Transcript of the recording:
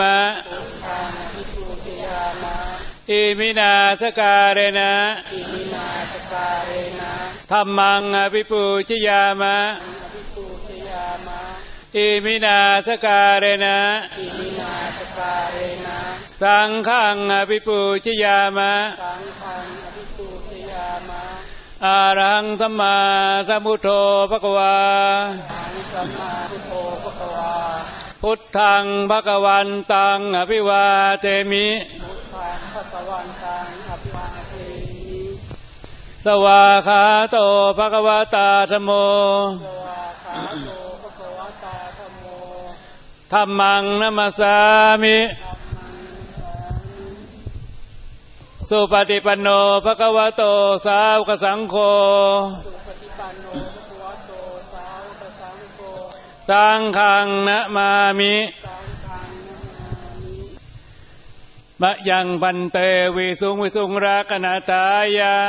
อิมินาสการเณธัมมังอภิปูชยามะอิมินาสการเณสังฆังอภิปูชยามะอะระหังสัมมาสัมพุทโธภควาพุทธังภควันตังอภิวาเทมิสวากขาโตภควตาธัมโมธัมมังนัมสสามิสุปฏิปันโนภควโตสาวกสังโฆสังฆังนะมามิมะยังพันเตวิสุงวิสุงรักขณตายะ